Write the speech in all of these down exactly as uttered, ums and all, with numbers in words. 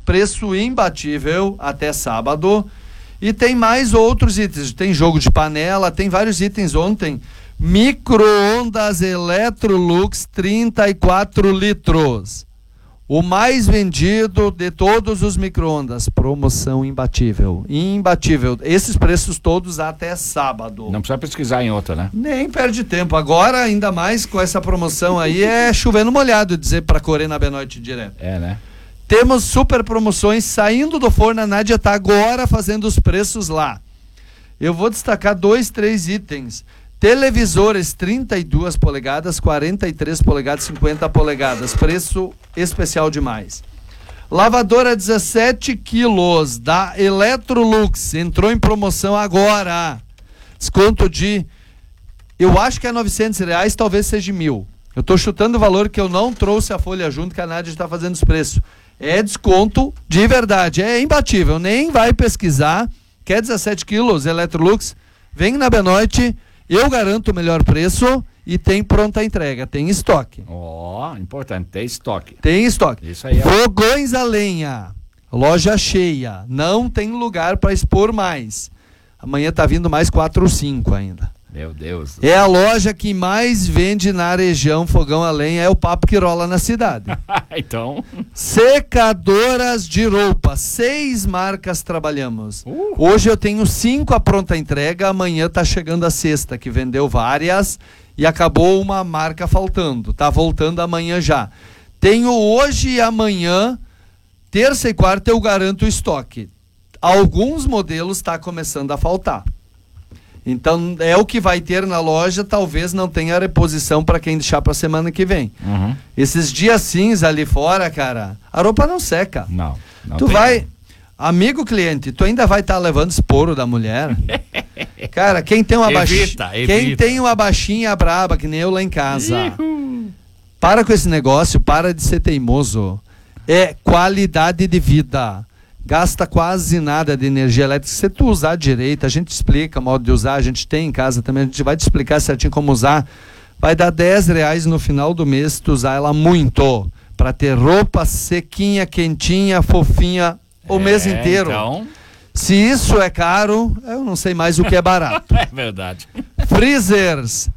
preço imbatível até sábado. E tem mais outros itens, tem jogo de panela, tem vários itens ontem. Micro-ondas Electrolux trinta e quatro litros. O mais vendido de todos os micro-ondas. Promoção imbatível. Imbatível. Esses preços todos até sábado. Não precisa pesquisar em outra, né? Nem perde tempo. Agora, ainda mais com essa promoção aí, é chovendo molhado, dizer pra correr na Benoite direto. É, né? Temos super promoções saindo do forno. A Nádia tá agora fazendo os preços lá. Eu vou destacar dois, três itens. Televisores trinta e duas polegadas, quarenta e três polegadas, cinquenta polegadas. Preço especial demais. Lavadora dezessete quilos da Electrolux. Entrou em promoção agora. Desconto de... Eu acho que é novecentos reais, talvez seja mil. Eu tô chutando o valor que eu não trouxe a folha junto, que a Nádia está fazendo os preços. É desconto de verdade. É imbatível. Nem vai pesquisar. Quer dezessete quilos, Electrolux? Vem na Benoite. Eu garanto o melhor preço e tem pronta entrega, tem estoque. Ó, oh, importante, tem estoque. Tem estoque. Isso aí é... Fogões a lenha, loja cheia, não tem lugar para expor mais. Amanhã tá vindo mais quatro ou cinco ainda. Meu Deus. É a loja que mais vende na região fogão a lenha, é o papo que rola na cidade. Então... Secadoras de roupa, seis marcas trabalhamos. Uh. Hoje eu tenho cinco à pronta entrega, amanhã tá chegando a sexta, que vendeu várias e acabou uma marca faltando. Tá voltando amanhã já. Tenho hoje e amanhã, terça e quarta eu garanto o estoque. Alguns modelos tá começando a faltar. Então, é o que vai ter na loja, talvez não tenha reposição para quem deixar para semana que vem. Uhum. Esses dias cinza ali fora, cara, a roupa não seca. Não, não Tu tem vai, como. Amigo cliente, tu ainda vai estar tá levando esporo da mulher? Cara, quem tem uma baixinha, quem tem uma baixinha braba, que nem eu lá em casa, Ihu. Para com esse negócio, para de ser teimoso. É qualidade de vida. Gasta quase nada de energia elétrica. Se tu usar direito, a gente explica o modo de usar, a gente tem em casa também, a gente vai te explicar certinho como usar. Vai dar dez reais no final do mês se tu usar ela muito, para ter roupa sequinha, quentinha, fofinha o é, mês inteiro. Então... Se isso é caro, eu não sei mais o que é barato. É verdade. Freezers.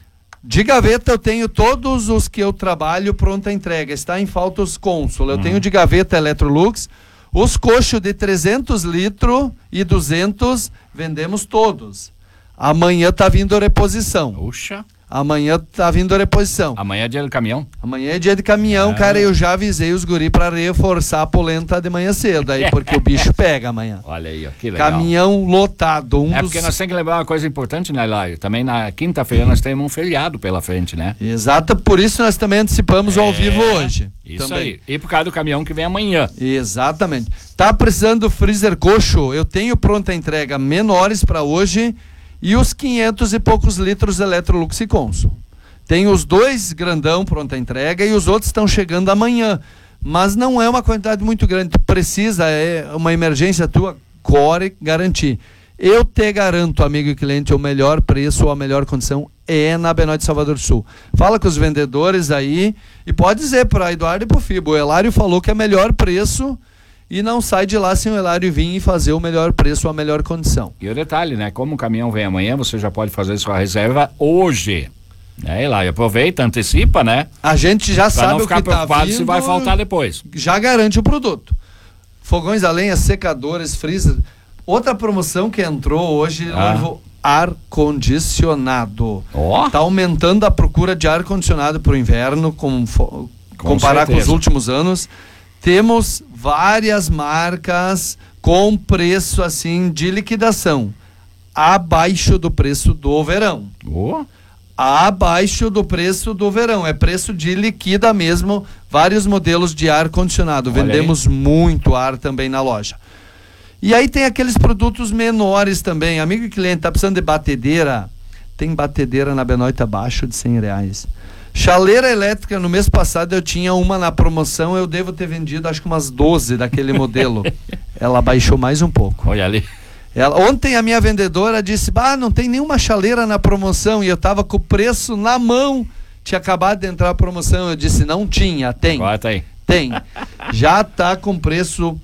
De gaveta eu tenho todos os que eu trabalho pronta entrega. Está em falta os Consul. Eu hum. tenho de gaveta Electrolux. Os coxos de trezentos litros e duzentos, vendemos todos. Amanhã tá vindo reposição. Puxa. Amanhã tá vindo reposição. Amanhã é dia de caminhão? Amanhã é dia de caminhão, ah. cara. Eu já avisei os guri para reforçar a polenta de manhã cedo, aí, porque o bicho pega amanhã. Olha aí, ó, que legal. Caminhão lotado. Um é dos... porque nós temos que lembrar uma coisa importante, né, Lário? Também na quinta-feira nós temos um feriado pela frente, né? Exato, por isso nós também antecipamos é, ao vivo hoje. Isso também. aí. E por causa do caminhão que vem amanhã. Exatamente. Tá precisando do freezer coxo? Eu tenho pronta entrega menores para hoje e os quinhentos e poucos litros Electrolux e Consul. Tem os dois grandão pronta entrega e os outros estão chegando amanhã. Mas não é uma quantidade muito grande. Tu precisa, é uma emergência tua, core garantir. Eu te garanto, amigo e cliente, o melhor preço ou a melhor condição é na Benoite Salvador do Sul. Fala com os vendedores aí e pode dizer para Eduardo e para o Fibo. O Elário falou que é melhor preço e não sai de lá sem o Elário vir e fazer o melhor preço ou a melhor condição. E o detalhe, né? Como o caminhão vem amanhã, você já pode fazer sua reserva hoje. É, lá, aproveita, antecipa, né? A gente já pra sabe não o ficar que tá preocupado vindo, se vai faltar depois. Já garante o produto. Fogões a lenha, secadores, freezer. Outra promoção que entrou hoje, ah. novo ar-condicionado. Oh. Tá aumentando a procura de ar-condicionado para o inverno, com, com comparar certeza. com os últimos anos. Temos várias marcas com preço assim de liquidação, abaixo do preço do verão. Oh. Abaixo do preço do verão, é preço de liquida mesmo, vários modelos de ar-condicionado. Vendemos muito ar também na loja. E aí tem aqueles produtos menores também. Amigo e cliente, tá precisando de batedeira? Tem batedeira na Benoite abaixo de cem reais. Chaleira elétrica, no mês passado eu tinha uma na promoção, eu devo ter vendido acho que umas doze daquele modelo. Ela baixou mais um pouco. Olha ali. Ela, ontem a minha vendedora disse, ah, não tem nenhuma chaleira na promoção, e eu tava com o preço na mão, tinha acabado de entrar a promoção, eu disse, não tinha, tem. Agora tem. Tem. Já tá com preço